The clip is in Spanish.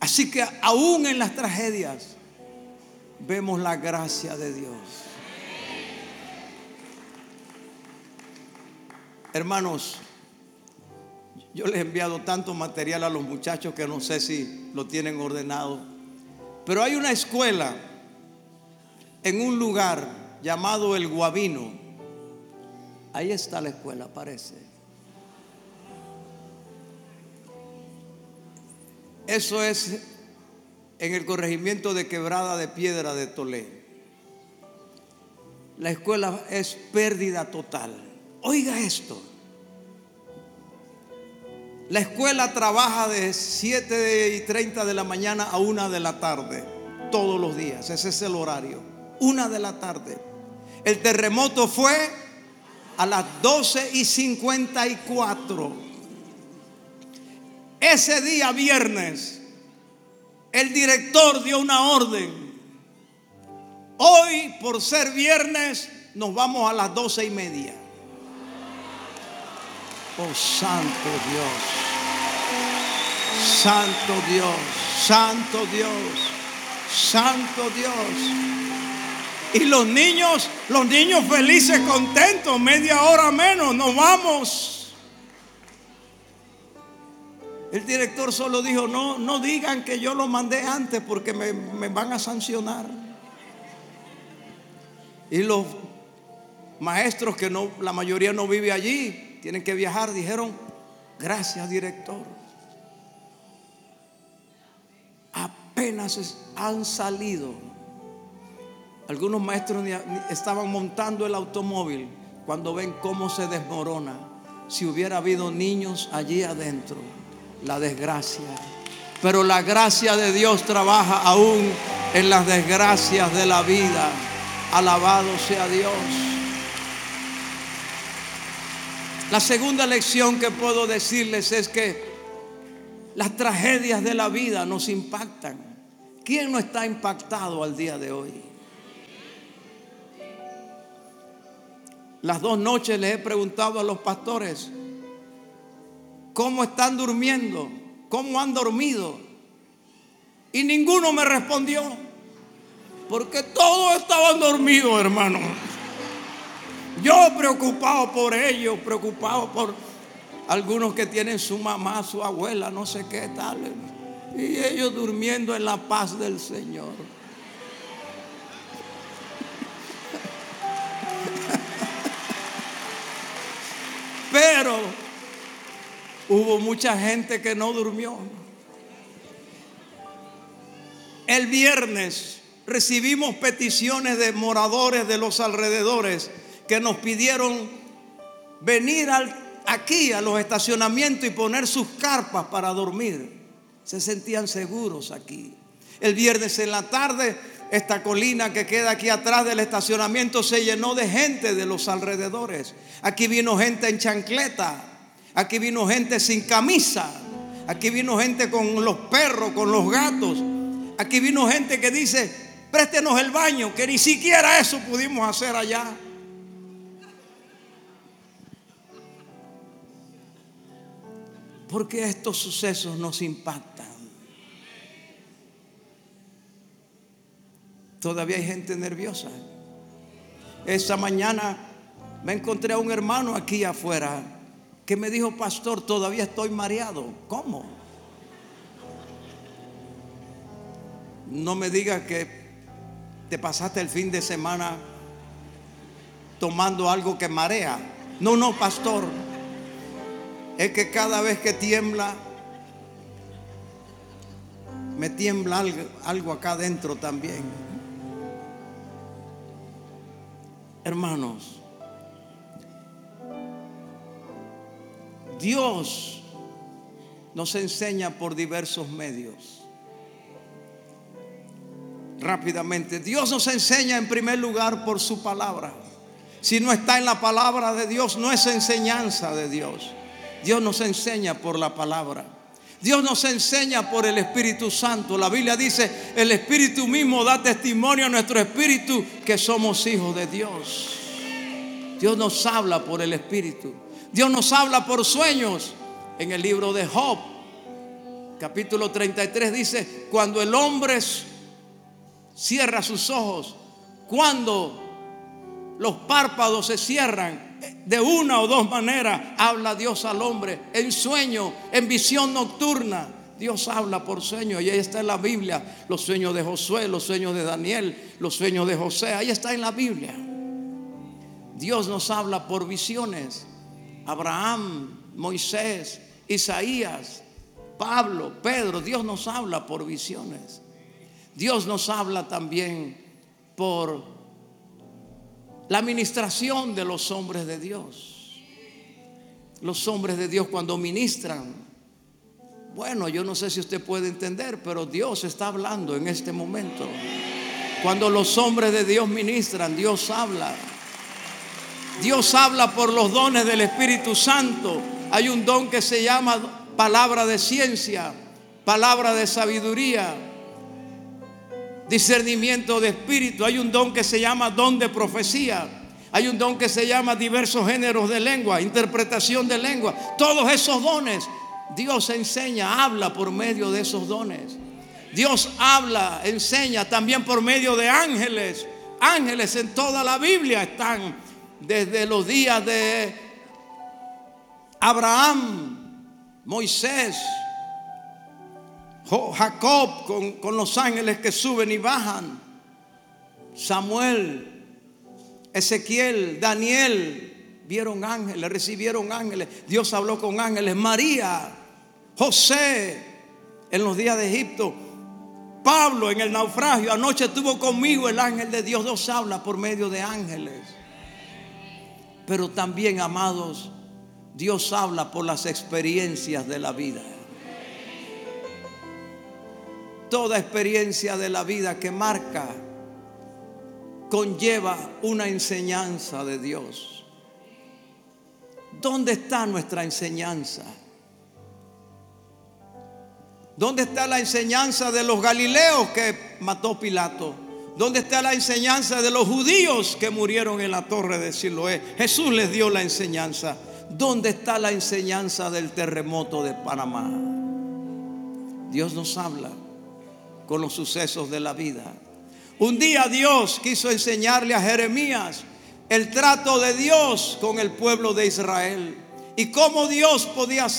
Así que aún en las tragedias vemos la gracia de Dios. Hermanos, yo les he enviado tanto material a los muchachos que no sé si lo tienen ordenado. Pero hay una escuela en un lugar llamado El Guabino. Ahí está la escuela, parece. Eso es en el corregimiento de Quebrada de Piedra de Tolé. La escuela es pérdida total. Oiga esto. La escuela trabaja de 7:30 de la mañana a 1 de la tarde, todos los días. Ese es el horario, 1 de la tarde. El terremoto fue a las 12:54. Ese día viernes, el director dio una orden. Hoy, por ser viernes, nos vamos a las 12:30. Oh, santo Dios, santo Dios, santo Dios, santo Dios. Y los niños felices, contentos, media hora menos, nos vamos. El director solo dijo, no digan que yo lo mandé antes porque me van a sancionar. Y los maestros, que no, la mayoría no vive allí, tienen que viajar, dijeron, gracias director. Apenas han salido. Algunos maestros estaban montando el automóvil cuando ven cómo se desmorona. Si hubiera habido niños allí adentro, la desgracia. Pero la gracia de Dios trabaja aún en las desgracias de la vida. Alabado sea Dios. La segunda lección que puedo decirles es que las tragedias de la vida nos impactan. ¿Quién no está impactado al día de hoy? Las 2 noches les he preguntado a los pastores cómo están durmiendo, cómo han dormido, y ninguno me respondió, porque todos estaban dormidos, hermano. Yo preocupado por ellos, preocupado por algunos que tienen su mamá, su abuela, no sé qué tal, y ellos durmiendo en la paz del Señor. Pero hubo mucha gente que no durmió. El viernes recibimos peticiones de moradores de los alrededores que nos pidieron venir aquí a los estacionamientos y poner sus carpas para dormir. Se sentían seguros aquí. El viernes en la tarde, esta colina que queda aquí atrás del estacionamiento se llenó de gente de los alrededores. Aquí vino gente en chancleta, aquí vino gente sin camisa, aquí vino gente con los perros, con los gatos. Aquí vino gente que dice, préstenos el baño, que ni siquiera eso pudimos hacer allá. Porque estos sucesos nos impactan. Todavía hay gente nerviosa. Esta mañana me encontré a un hermano aquí afuera que me dijo, pastor, todavía estoy mareado. ¿Cómo? No me digas que te pasaste el fin de semana tomando algo que marea. No, pastor. Es que cada vez que tiembla, me tiembla algo acá adentro también. Hermanos, Dios nos enseña por diversos medios. Rápidamente, Dios nos enseña en primer lugar por su palabra. Si no está en la palabra de Dios, no es enseñanza de Dios. Dios nos enseña por la palabra. Dios nos enseña por el Espíritu Santo. La Biblia dice, el Espíritu mismo da testimonio a nuestro espíritu que somos hijos de Dios. Dios nos habla por el Espíritu. Dios nos habla por sueños. En el libro de Job, capítulo 33 dice: cuando el hombre cierra sus ojos, cuando los párpados se cierran, de una o dos maneras habla Dios al hombre, en sueño, en visión nocturna. Dios habla por sueños, y ahí está en la Biblia los sueños de Josué, los sueños de Daniel, los sueños de José. Ahí está en la Biblia. Dios nos habla por visiones. Abraham, Moisés, Isaías, Pablo, Pedro, Dios nos habla por visiones. Dios nos habla también por la ministración de los hombres de Dios. Los hombres de Dios cuando ministran, bueno, yo no sé si usted puede entender, pero Dios está hablando en este momento. Cuando los hombres de Dios ministran, Dios habla. Dios habla por los dones del Espíritu Santo. Hay un don que se llama palabra de ciencia, palabra de sabiduría, discernimiento de espíritu. Hay un don que se llama don de profecía. Hay un don que se llama diversos géneros de lengua, interpretación de lengua. Todos esos dones Dios enseña, habla por medio de esos dones. Dios habla, enseña también por medio de ángeles. Ángeles en toda la Biblia están, desde los días de Abraham, Moisés, Jacob con los ángeles que suben y bajan, Samuel, Ezequiel, Daniel, vieron ángeles, recibieron ángeles. Dios habló con ángeles. María, José en los días de Egipto, Pablo en el naufragio. Anoche estuvo conmigo el ángel de Dios. Dios habla por medio de ángeles. Pero también, amados, Dios habla por las experiencias de la vida. Toda experiencia de la vida que marca conlleva una enseñanza de Dios. ¿Dónde está nuestra enseñanza? ¿Dónde está la enseñanza de los galileos que mató Pilato? ¿Dónde está la enseñanza de los judíos que murieron en la torre de Siloé? Jesús les dio la enseñanza. ¿Dónde está la enseñanza del terremoto de Panamá? Dios nos habla con los sucesos de la vida. Un día Dios quiso enseñarle a Jeremías el trato de Dios con el pueblo de Israel y cómo Dios podía hacer